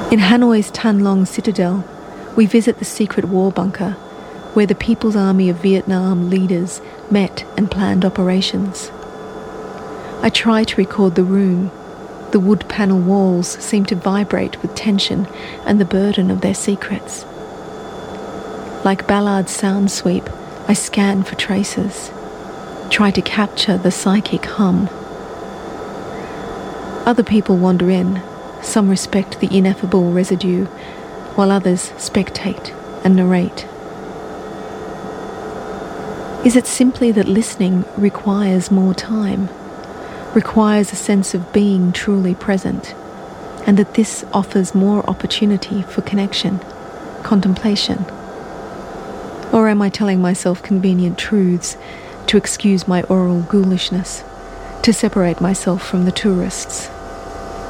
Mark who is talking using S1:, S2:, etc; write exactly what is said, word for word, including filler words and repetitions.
S1: In Hanoi's Tan Long Citadel, we visit the secret war bunker where the People's Army of Vietnam leaders met and planned operations. I try to record the room. The wood panel walls seem to vibrate with tension and the burden of their secrets. Like Ballard's sound sweep, I scan for traces, try to capture the psychic hum. Other people wander in. Some respect the ineffable residue, while others spectate and narrate. Is it simply that listening requires more time, requires a sense of being truly present, and that this offers more opportunity for connection, contemplation? Or am I telling myself convenient truths to excuse my oral ghoulishness, to separate myself from the tourists?